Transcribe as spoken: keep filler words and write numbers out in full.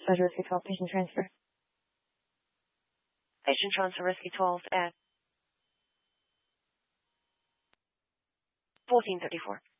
Dispatcher Rescue twelve, patient transfer. Patient transfer Rescue twelve at fourteen thirty-four.